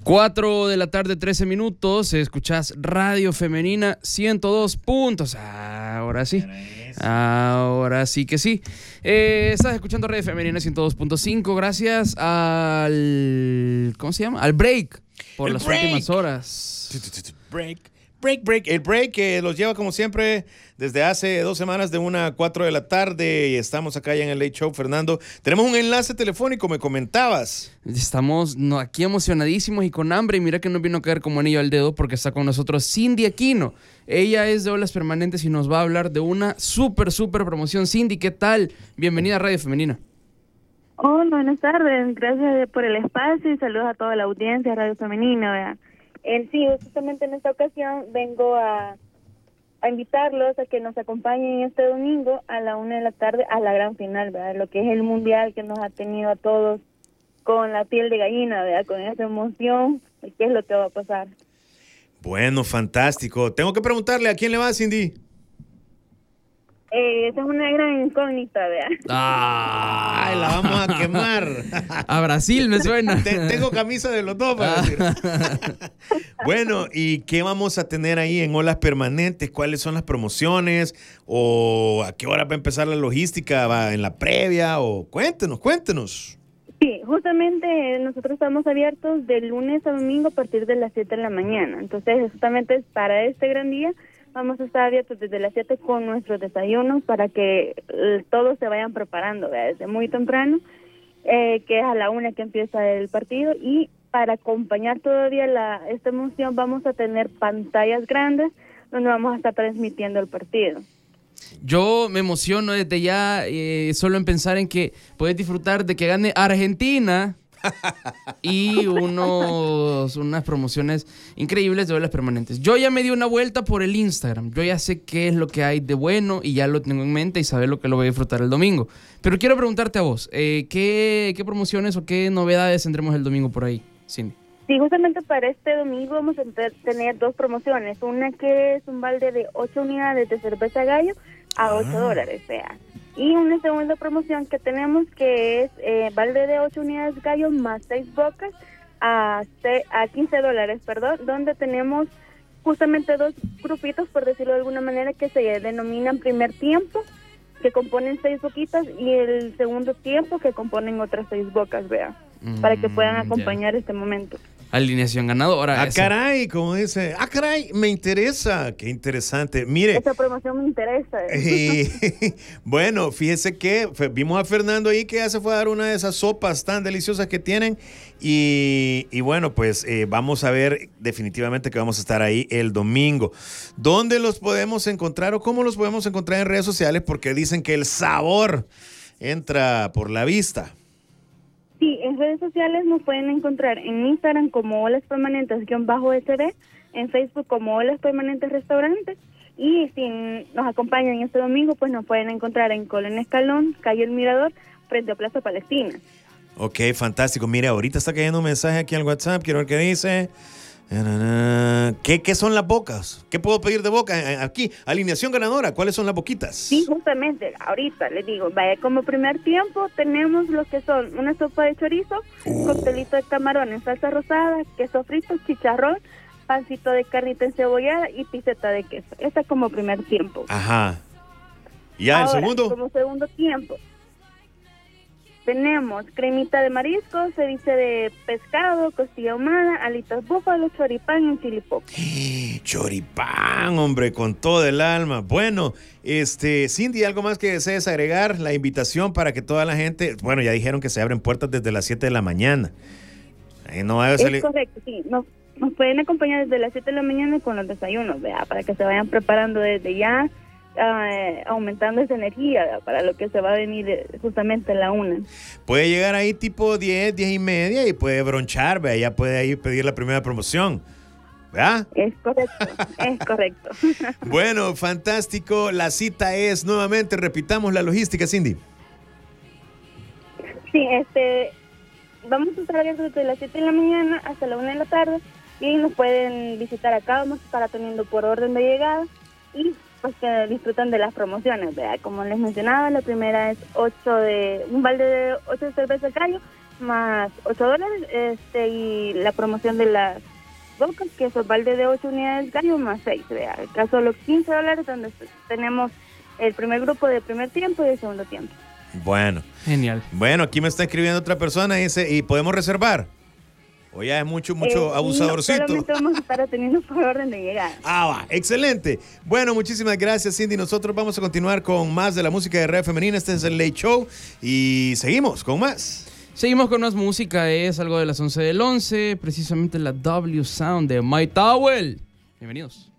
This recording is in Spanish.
4 de la tarde, 13 minutos. Escuchás Radio Femenina 102 puntos. Ahora sí. Ahora sí que sí. Estás escuchando Radio Femenina 102.5 gracias al... ¿Cómo se llama? Al break. Por las últimas horas. Break. El break que los lleva como siempre desde hace 2 semanas de 1 a 4 de la tarde y estamos acá ya en el Late Show. Fernando, tenemos un enlace telefónico, me comentabas. Estamos aquí emocionadísimos y con hambre, y mira que nos vino a caer como anillo al dedo porque está con nosotros Cindy Aquino. Ella es de Olas Permanentes y nos va a hablar de una súper promoción. Cindy, ¿qué tal? Bienvenida a Radio Femenina. Hola, buenas tardes, gracias por el espacio y saludos a toda la audiencia de Radio Femenina, ¿verdad? Sí, justamente en esta ocasión vengo a invitarlos a que nos acompañen este domingo a la 1 de la tarde a la gran final, ¿verdad? Lo que es el mundial que nos ha tenido a todos con la piel de gallina, ¿verdad? Con esa emoción, ¿qué es lo que va a pasar? Bueno, fantástico. Tengo que preguntarle, ¿a quién le va, Cindy? Esa es una gran incógnita, ¿verdad? ¡Ay, la vamos a quemar! A Brasil me suena. Tengo camisa de los dos para decir. Bueno, ¿y qué vamos a tener ahí en Olas Permanentes? ¿Cuáles son las promociones? ¿O a qué hora va a empezar la logística? ¿Va en la previa? O cuéntenos. Sí, justamente nosotros estamos abiertos de lunes a domingo a partir de las 7 de la mañana. Entonces, justamente para este gran día vamos a estar abiertos desde las 7 con nuestros desayunos para que todos se vayan preparando, ¿verdad? Desde muy temprano, que es a la 1 que empieza el partido. Y para acompañar todavía esta emoción vamos a tener pantallas grandes donde vamos a estar transmitiendo el partido. Yo me emociono desde ya solo en pensar en que puedes disfrutar de que gane Argentina y unas promociones increíbles de Olas Permanentes. Yo ya me di una vuelta por el Instagram. Yo ya sé qué es lo que hay de bueno y ya lo tengo en mente y saber lo que lo voy a disfrutar el domingo. Pero quiero preguntarte a vos, ¿qué promociones o qué novedades tendremos el domingo por ahí, Cindy? Sí, justamente para este domingo vamos a tener 2 promociones. Una que es un balde de 8 unidades de cerveza Gallo a $8, ¿verdad? Y una segunda promoción que tenemos que es balde de 8 unidades Gallo más 6 bocas a $15, perdón, donde tenemos justamente 2 grupitos, por decirlo de alguna manera, que se denominan primer tiempo, que componen 6 boquitas, y el segundo tiempo, que componen otras 6 bocas, ¿verdad? Para que puedan acompañar este momento. Alineación ganadora. Caray, como dice. Caray, me interesa. Qué interesante. Mire. Esta promoción me interesa. Bueno, fíjese que vimos a Fernando ahí que ya se fue a dar una de esas sopas tan deliciosas que tienen. Y bueno, pues vamos a ver definitivamente que vamos a estar ahí el domingo. ¿Dónde los podemos encontrar o cómo los podemos encontrar en redes sociales? Porque dicen que el sabor entra por la vista. Sí, en redes sociales nos pueden encontrar en Instagram como Olas Permanentes-SD, en Facebook como Olas Permanentes Restaurantes, y si nos acompañan este domingo, pues nos pueden encontrar en Colón Escalón, calle El Mirador, frente a Plaza Palestina. Ok, fantástico. Mire, ahorita está cayendo un mensaje aquí al WhatsApp, quiero ver qué dice. ¿Qué son las bocas? ¿Qué puedo pedir de boca? Aquí, alineación ganadora, ¿cuáles son las boquitas? Sí, justamente, ahorita les digo, vaya, como primer tiempo tenemos lo que son una sopa de chorizo, coctelito de camarón en salsa rosada, queso frito, chicharrón, pancito de carnita encebollada y piseta de queso. Esta como primer tiempo. Ajá. ¿Ya ahora, el segundo? Como segundo tiempo tenemos cremita de marisco, ceviche de pescado, costilla ahumada, alitas búfalo, choripán y chilipoco. Choripán, hombre, con todo el alma. Bueno, Cindy, ¿algo más que desees agregar? La invitación para que toda la gente... Bueno, ya dijeron que se abren puertas desde las 7 de la mañana. No va a salir... Es correcto, sí. Nos pueden acompañar desde las 7 de la mañana con los desayunos, ¿verdad? Para que se vayan preparando desde ya, aumentando esa energía, ¿verdad? Para lo que se va a venir justamente a la 1. Puede llegar ahí tipo 10 y media y puede bronchar, ¿verdad? Ya puede ahí pedir la primera promoción, ¿verdad? Es correcto. Bueno, fantástico. La cita es, nuevamente, repitamos la logística, Cindy. Sí, vamos a estar abiertos desde las 7 de la mañana hasta la 1 de la tarde y nos pueden visitar acá. Vamos a estar atendiendo por orden de llegada y pues que disfrutan de las promociones, ¿verdad? Como les mencionaba, la primera es un balde de 8 de cerveza Gallo más $8, y la promoción de las bocas, que es el balde de 8 unidades gallo más 6, vea. El caso de los $15, donde tenemos el primer grupo de primer tiempo y el segundo tiempo. Bueno. Genial. Bueno, aquí me está escribiendo otra persona y dice, ¿y podemos reservar? O ya es mucho abusadorcito. No, solamente vamos a estar atendiendo por orden de llegada. Va, excelente. Bueno, muchísimas gracias, Cindy. Nosotros vamos a continuar con más de la música de Red Femenina. Este es el Late Show y seguimos con más. Seguimos con más música, es algo de las 11 del 11, precisamente la W Sound de My Towel. Bienvenidos.